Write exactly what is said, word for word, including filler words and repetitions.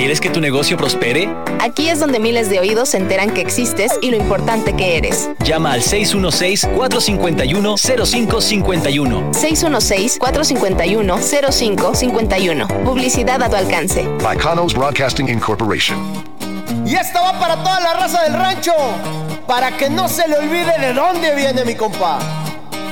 ¿Quieres que tu negocio prospere? Aquí es donde miles de oídos se enteran que existes y lo importante que eres. Llama al seis uno seis, cuatro cinco uno, cero cinco cinco uno. seis uno seis, cuatro cinco uno, cero cinco cinco uno. Publicidad a tu alcance. By Canos Broadcasting Incorporation. Y esta va para toda la raza del rancho, para que no se le olvide de dónde viene mi compa.